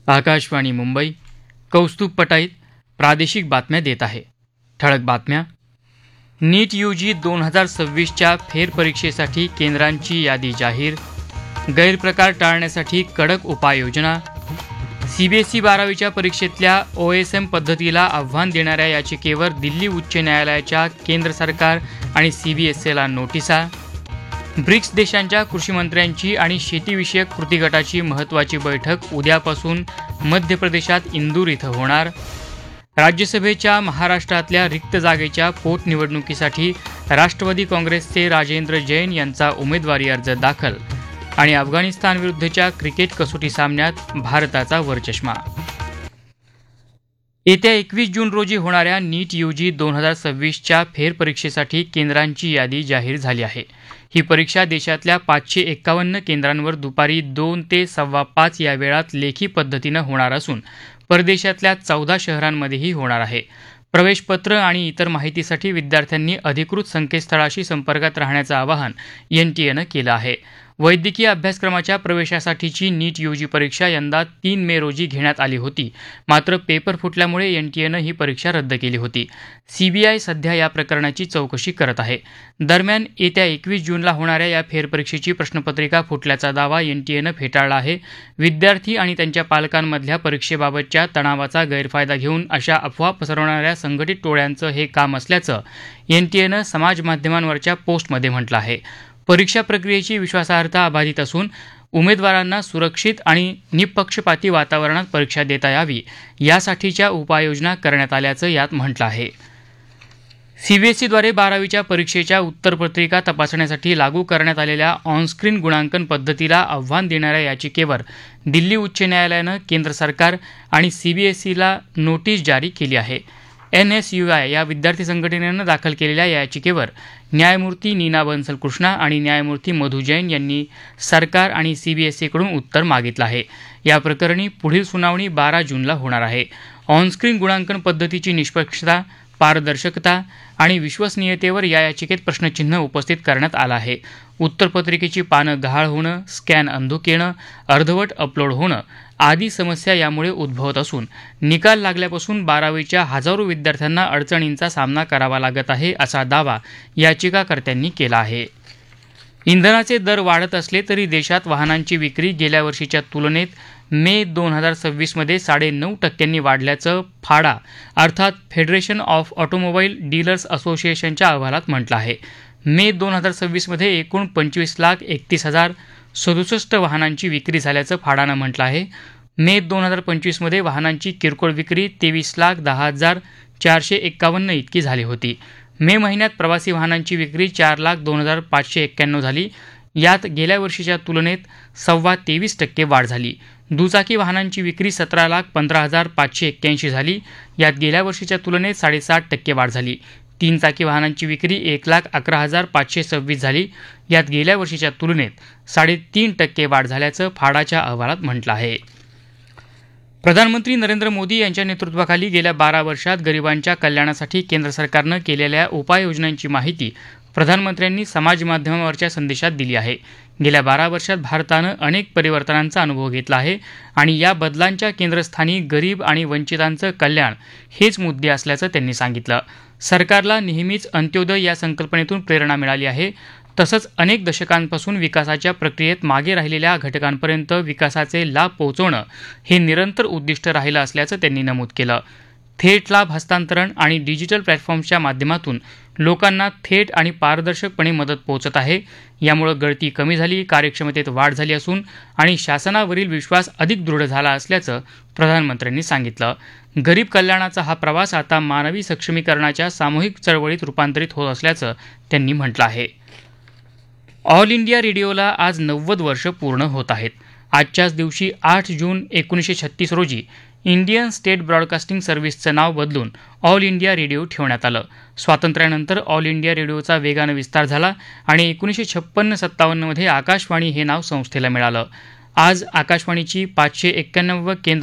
आकाशवाणी मुंबई. कौस्तुभ पटाईत प्रादेशिक बातम्या देत आहे. ठळक बातम्या. नीट यूजी 2026च्या फेरपरीक्षेसाठी केंद्रांची यादी जाहीर. गैरप्रकार टाळण्यासाठी कडक उपाययोजना. सीबीएसई 12वीच्या परीक्षेतल्या OSM पद्धतीला आव्हान देणाऱ्या याचिकेवर दिल्ली उच्च न्यायालयाच्या केंद्र सरकार आणि CBSEला नोटिसा. ब्रिक्स देशांच्या कृषीमंत्र्यांची आणि शेतीविषयक कृती गटाची महत्त्वाची बैठक उद्यापासून मध्य प्रदेशात इंदूर इथं होणार. राज्यसभेच्या महाराष्ट्रातल्या रिक्त जागेच्या पोटनिवडणुकीसाठी राष्ट्रवादी काँग्रेसचे राजेंद्र जैन यांचा उमेदवारी अर्ज दाखल. आणि अफगाणिस्तानविरुद्धच्या क्रिकेट कसोटी सामन्यात भारताचा वरचष्मा. येत्या 21 जून रोजी होणाऱ्या नीट यूजी 2026च्या फेरपरीक्षेसाठी केंद्रांची यादी जाहीर झाली आहे. ही परीक्षा देशातल्या 551 केंद्रांवर दुपारी 2 ते 5:15 या वेळात लेखी पद्धतीनं होणार असून परदेशातल्या 14 शहरांमध्येही होणार आहे. प्रवेशपत्र आणि इतर माहितीसाठी विद्यार्थ्यांनी अधिकृत संकेतस्थळाशी संपर्कात राहण्याचं आवाहन NTAनं केलं आहे. वैद्यकीय अभ्यासक्रमाच्या प्रवेशासाठीची नीट यूजी परीक्षा यंदा 3 मे रोजी घेण्यात आली होती. मात्र पेपर फुटल्यामुळे NTAनं ही परीक्षा रद्द केली होती. CBI सध्या या प्रकरणाची चौकशी करत आहे. दरम्यान येत्या 21 जूनला होणाऱ्या या फेरपरीक्षेची प्रश्नपत्रिका फुटल्याचा दावा NTAनं फेटाळला आहे. विद्यार्थी आणि त्यांच्या पालकांमधल्या परीक्षेबाबतच्या तणावाचा गैरफायदा घेऊन अशा अफवा पसरवणाऱ्या संघटित टोळ्यांचं हे काम असल्याचं NTAनं समाजमाध्यमांवरच्या पोस्टमध्ये म्हटलं आहे. परीक्षा प्रक्रियेची विश्वासार्हता अबाधित असून उमेदवारांना सुरक्षित आणि निपक्षपाती वातावरणात परीक्षा देता यावी यासाठीच्या उपाययोजना करण्यात आल्याचं यात म्हटलं आहे. CBSEद्वारे 12वीच्या परीक्षेच्या उत्तरपत्रिका तपासण्यासाठी लागू करण्यात आलेल्या ऑनस्क्रीन गुणांकन पद्धतीला आव्हान देणाऱ्या याचिकेवर दिल्ली उच्च न्यायालयानं केंद्र सरकार आणि CBSEला नोटीस जारी केली आहे. NSUI या विद्यार्थी संघटनेनं दाखल केलेल्या या याचिकेवर न्यायमूर्ती नीना बन्सल कृष्णा आणि न्यायमूर्ती मधु जैन यांनी सरकार आणि CBSEकडून उत्तर मागितलं आहे. या प्रकरणी पुढील सुनावणी 12 जूनला होणार आहे. ऑनस्क्रीन गुणांकन पद्धतीची निष्पक्षता, पारदर्शकता आणि विश्वसनीयतेवर या याचिकेत प्रश्नचिन्ह उपस्थित करण्यात आलं आहे. उत्तरपत्रिकेची पानं गहाळ होणं, स्कॅन अंधुक येणं, अर्धवट अपलोड होणं आदी समस्या यामुळे उद्भवत असून निकाल लागल्यापासून 12वीच्या हजारो विद्यार्थ्यांना अडचणींचा सामना करावा लागत आहे असा दावा याचिकाकर्त्यांनी केला आहे. इंधनाचे दर वाढत असले तरी देशात वाहनांची विक्री गेल्या वर्षीच्या तुलनेत मे 2026मध्ये 9.5% वाढल्याचं फाडा अर्थात फेडरेशन ऑफ ऑटोमोबाईल डीलर्स असोसिएशनच्या अहवालात म्हटलं आहे. मे 2026मध्ये एकूण 25,31,067 वाहनांची विक्री झाल्याचं फाडानं म्हटलं आहे. मे 2025मध्ये वाहनांची किरकोळ विक्री 23,10,451 इतकी झाली होती. मे महिन्यात प्रवासी वाहनांची विक्री 4,02,591 झाली. यात गेल्या वर्षीच्या तुलनेत 23% वाढ झाली. दुचाकी वाहनांची विक्री 17,15,581 झाली. यात गेल्या वर्षीच्या तुलनेत 7.5% वाढ झाली. 3 चाकी वाहनांची विक्री 1,11,526 झाली. यात गेल्या वर्षीच्या तुलनेत 3.5% वाढ झाल्याचं फाडाच्या अहवालात म्हटलं आहे. प्रधानमंत्री नरेंद्र मोदी यांच्या नेतृत्वाखाली गेल्या 12 वर्षात गरिबांच्या कल्याणासाठी केंद्र सरकारनं केलेल्या उपाययोजनांची माहिती प्रधानमंत्र्यांनी समाजमाध्यमावरच्या संदेशात दिली आहे. गेल्या 12 वर्षात भारतानं अनेक परिवर्तनांचा अनुभव घेतला आहे आणि या बदलांच्या केंद्रस्थानी गरीब आणि वंचितांचं कल्याण हेच मुद्दे असल्याचं त्यांनी सांगितलं. सरकारला नेहमीच अंत्योदय या संकल्पनेतून प्रेरणा मिळाली आहे. तसंच अनेक दशकांपासून विकासाच्या प्रक्रियेत मागे राहिलेल्या घटकांपर्यंत विकासाचे लाभ पोहोचवणं हे निरंतर उद्दिष्ट राहिलं असल्याचं त्यांनी नमूद केलं. थेट लाभ हस्तांतरण आणि डिजिटल प्लॅटफॉर्म्सच्या माध्यमातून लोकांना थेट आणि पारदर्शकपणे मदत पोहोचत आहे. यामुळं गळती कमी झाली, कार्यक्षमतेत वाढ झाली असून आणि शासनावरील विश्वास अधिक दृढ झाला असल्याचं प्रधानमंत्र्यांनी सांगितलं. गरीब कल्याणाचा हा प्रवास आता मानवी सक्षमीकरणाच्या सामूहिक चळवळीत रूपांतरित होत असल्याचं त्यांनी म्हटलं आहे. ऑल इंडिया रेडिओला आज 90 वर्ष पूर्ण होत आहेत. आजच्याच दिवशी 8 जून 1936 रोजी इंडियन स्टेट ब्रॉडकास्टिंग सर्व्हिसचं नाव बदलून ऑल इंडिया रेडिओ ठेवण्यात आलं. स्वातंत्र्यानंतर ऑल इंडिया रेडिओचा वेगानं विस्तार झाला आणि 1956-57मध्ये आकाशवाणी हे नाव संस्थेला मिळालं. आज आकाशवाणीची 591 केंद्र